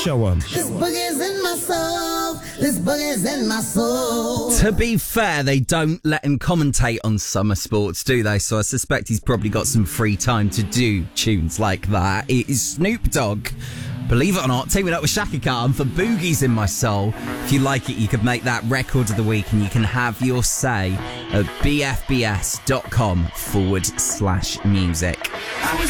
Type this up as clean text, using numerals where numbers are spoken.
Show 'em. This boogie's in my soul. This boogie's in my soul. To be fair, they don't let him commentate on summer sports, do they? So I suspect he's probably got some free time to do tunes like that. It is Snoop Dogg. Believe it or not, teaming up with Shaka Khan for Boogies in My Soul. If you like it, you could make that record of the week and you can have your say at bfbs.com/music.